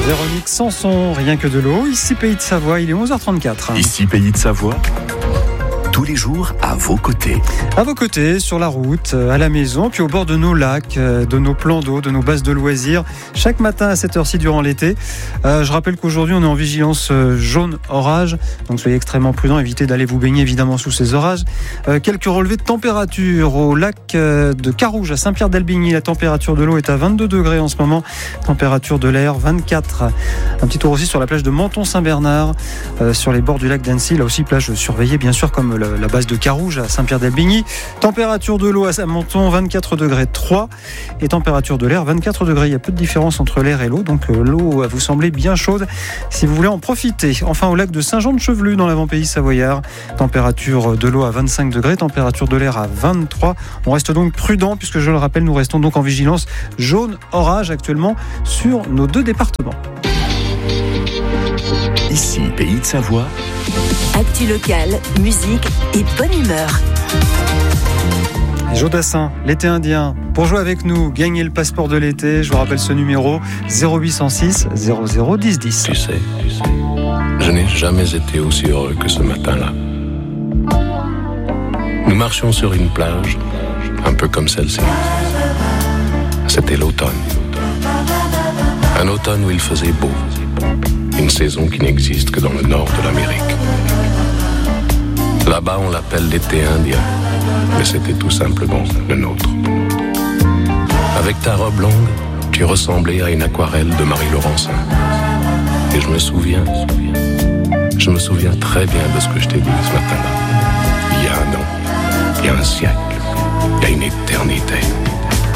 Véronique Sanson, rien que de l'eau. Ici Pays de Savoie, il est 11h34. Ici Pays de Savoie, tous les jours à vos côtés. À vos côtés, sur la route, à la maison, puis au bord de nos lacs, de nos plans d'eau, de nos bases de loisirs, chaque matin à cette heure-ci durant l'été. Je rappelle qu'aujourd'hui on est en vigilance jaune orage, donc soyez extrêmement prudents, évitez d'aller vous baigner évidemment sous ces orages. Quelques relevés de température au lac de Carouge à Saint-Pierre-d'Albigny. La température de l'eau est à 22 degrés en ce moment, température de l'air 24. Un petit tour aussi sur la plage de Menton-Saint-Bernard, sur les bords du lac d'Annecy, là aussi plage surveillée bien sûr comme la base de Carouge à Saint-Pierre-d'Albigny. Température de l'eau à Menton 24 degrés 3 et température de l'air 24 degrés. Il y a peu de différence entre l'air et l'eau, donc l'eau va vous sembler bien chaude si vous voulez en profiter. Enfin au lac de Saint-Jean-de-Chevelu dans l'avant-pays savoyard, température de l'eau à 25 degrés, température de l'air à 23. On reste donc prudent puisque je le rappelle, nous restons donc en vigilance jaune orage actuellement sur nos deux départements. Ici Pays de Savoie. Actu locale, musique et bonne humeur. Jodassin, l'été indien. Pour jouer avec nous, gagnez le passeport de l'été. Je vous rappelle ce numéro 0806 00 10 10. Tu sais, je n'ai jamais été aussi heureux que ce matin-là. Nous marchions sur une plage, un peu comme celle-ci. C'était l'automne. Un automne où il faisait beau. Une saison qui n'existe que dans le nord de l'Amérique. Là-bas, on l'appelle l'été indien, mais c'était tout simplement le nôtre. Avec ta robe longue, tu ressemblais à une aquarelle de Marie Laurencin. Et je me souviens très bien de ce que je t'ai dit ce matin-là. Il y a un an, il y a un siècle, il y a une éternité.